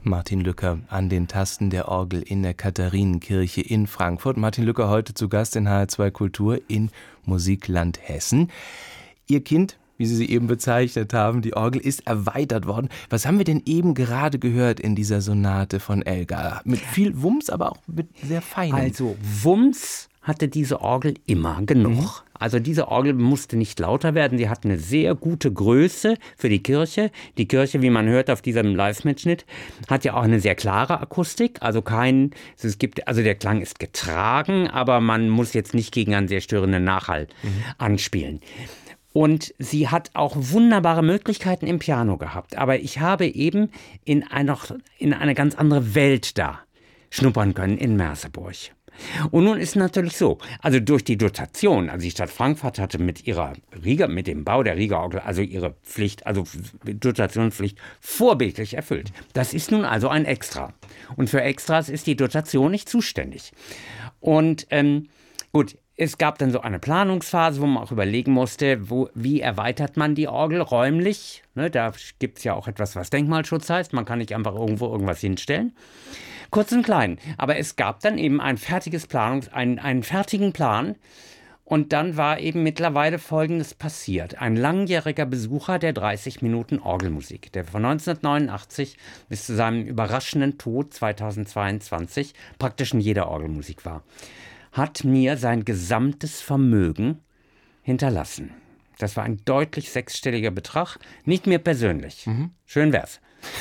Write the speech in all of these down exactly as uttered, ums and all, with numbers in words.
Martin Lücker an den Tasten der Orgel in der Katharinenkirche in Frankfurt. Martin Lücker heute zu Gast in H R zwei Kultur in Musikland Hessen. Ihr Kind, wie Sie sie eben bezeichnet haben, die Orgel ist erweitert worden. Was haben wir denn eben gerade gehört in dieser Sonate von Elgar? Mit viel Wumms, aber auch mit sehr feinem. Also Wumms hatte diese Orgel immer genug. Mhm. Also diese Orgel musste nicht lauter werden. Sie hat eine sehr gute Größe für die Kirche. Die Kirche, wie man hört auf diesem Live-Mitschnitt, hat ja auch eine sehr klare Akustik. Also kein, es gibt, also der Klang ist getragen, aber man muss jetzt nicht gegen einen sehr störenden Nachhall mhm. anspielen. Und sie hat auch wunderbare Möglichkeiten im Piano gehabt. Aber ich habe eben in eine, in eine ganz andere Welt da schnuppern können in Merseburg. Und nun ist natürlich so, also durch die Dotation, also die Stadt Frankfurt hatte mit ihrer Rieger, mit dem Bau der Riegerorgel, also ihre Pflicht, also Dotationspflicht vorbildlich erfüllt. Das ist nun also ein Extra. Und für Extras ist die Dotation nicht zuständig. Und ähm, gut, es gab dann so eine Planungsphase, wo man auch überlegen musste, wo, wie erweitert man die Orgel räumlich. Ne, da gibt es ja auch etwas, was Denkmalschutz heißt. Man kann nicht einfach irgendwo irgendwas hinstellen. Kurz und klein. Aber es gab dann eben ein fertiges Planungs-, einen, einen fertigen Plan. Und dann war eben mittlerweile Folgendes passiert. Ein langjähriger Besucher der dreißig Minuten Orgelmusik, der von neunzehnhundertneunundachtzig bis zu seinem überraschenden Tod zweitausendzweiundzwanzig praktisch in jeder Orgelmusik war, hat mir sein gesamtes Vermögen hinterlassen. Das war ein deutlich sechsstelliger Betrag, nicht mir persönlich. Mhm. Schön wär's.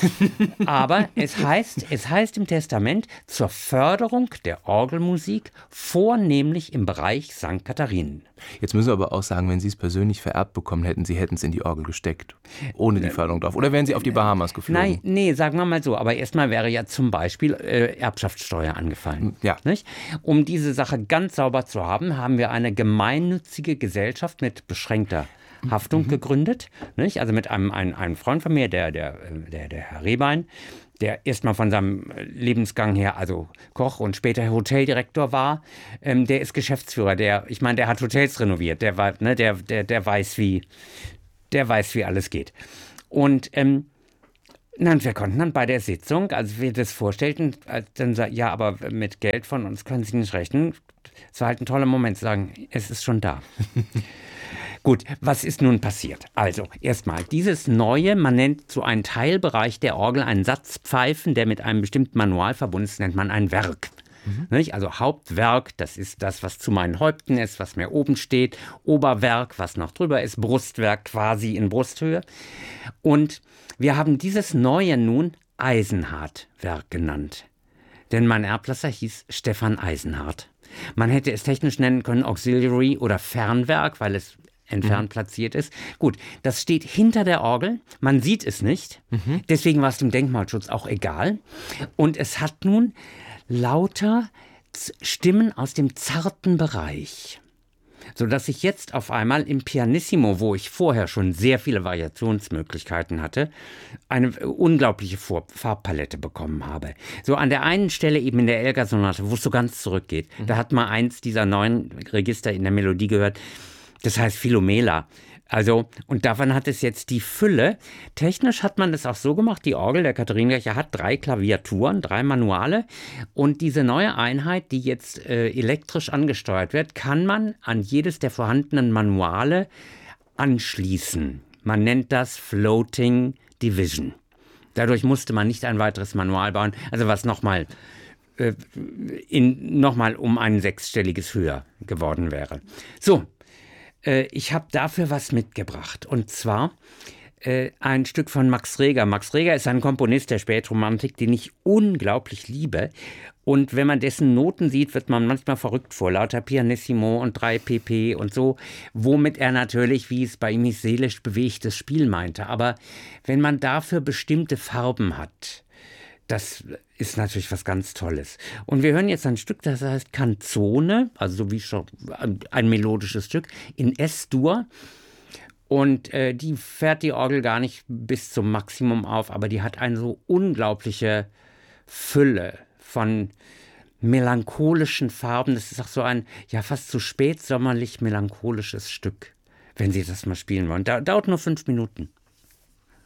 Aber es heißt, es heißt im Testament zur Förderung der Orgelmusik, vornehmlich im Bereich Sankt Katharinen. Jetzt müssen wir aber auch sagen, wenn Sie es persönlich vererbt bekommen hätten, Sie hätten es in die Orgel gesteckt, ohne die Förderung drauf. Oder wären Sie auf die Bahamas geflogen? Nein, nee, sagen wir mal so. Aber erstmal wäre ja zum Beispiel äh, Erbschaftssteuer angefallen. Ja. Nicht? Um diese Sache ganz sauber zu haben, haben wir eine gemeinnützige Gesellschaft mit beschränkter Haftung mhm. gegründet, nicht? Also mit einem, einem, einem Freund von mir, der, der, der, der Herr Rehbein, der erstmal von seinem Lebensgang her, also Koch und später Hoteldirektor war, ähm, der ist Geschäftsführer, der, ich meine, der hat Hotels renoviert, der war, ne, der, der, der weiß, wie, der weiß, wie alles geht. Und ähm, Nein, wir konnten dann bei der Sitzung, als wir das vorstellten, dann sagen, ja, aber mit Geld von uns können Sie nicht rechnen. Es war halt ein toller Moment zu sagen, es ist schon da. Gut, was ist nun passiert? Also, erstmal, dieses neue, man nennt so einen Teilbereich der Orgel, einen Satz Pfeifen, der mit einem bestimmten Manual verbunden ist, nennt man ein Werk. Mhm. Nicht? Also Hauptwerk, das ist das, was zu meinen Häupten ist, was mir oben steht. Oberwerk, was noch drüber ist. Brustwerk quasi in Brusthöhe. Und wir haben dieses neue nun Eisenhardt-Werk genannt. Denn mein Erblasser hieß Stefan Eisenhardt. Man hätte es technisch nennen können Auxiliary oder Fernwerk, weil es entfernt mhm. platziert ist. Gut, das steht hinter der Orgel. Man sieht es nicht. Mhm. Deswegen war es dem Denkmalschutz auch egal. Und es hat nun lauter Stimmen aus dem zarten Bereich, sodass ich jetzt auf einmal im Pianissimo, wo ich vorher schon sehr viele Variationsmöglichkeiten hatte, eine unglaubliche Farbpalette bekommen habe. So an der einen Stelle eben in der Elgar-Sonate, wo es so ganz zurückgeht, mhm. da hat man eins dieser neuen Register in der Melodie gehört, das heißt Philomela. Also, und davon hat es jetzt die Fülle. Technisch hat man das auch so gemacht, die Orgel der Katharinenkirche hat drei Klaviaturen, drei Manuale. Und diese neue Einheit, die jetzt äh, elektrisch angesteuert wird, kann man an jedes der vorhandenen Manuale anschließen. Man nennt das Floating Division. Dadurch musste man nicht ein weiteres Manual bauen, also was nochmal äh, in, nochmal um ein sechsstelliges höher geworden wäre. So. Ich habe dafür was mitgebracht, und zwar äh, ein Stück von Max Reger. Max Reger ist ein Komponist der Spätromantik, den ich unglaublich liebe. Und wenn man dessen Noten sieht, wird man manchmal verrückt vor lauter Pianissimo und drei P P und so, womit er natürlich, wie es bei ihm ist, seelisch bewegtes Spiel meinte. Aber wenn man dafür bestimmte Farben hat, das ist natürlich was ganz Tolles. Und wir hören jetzt ein Stück, das heißt Canzone, also so wie schon ein melodisches Stück, in S-Dur. Und äh, die fährt die Orgel gar nicht bis zum Maximum auf, aber die hat eine so unglaubliche Fülle von melancholischen Farben. Das ist auch so ein, ja, fast so spätsommerlich melancholisches Stück, wenn Sie das mal spielen wollen. Da, dauert nur fünf Minuten.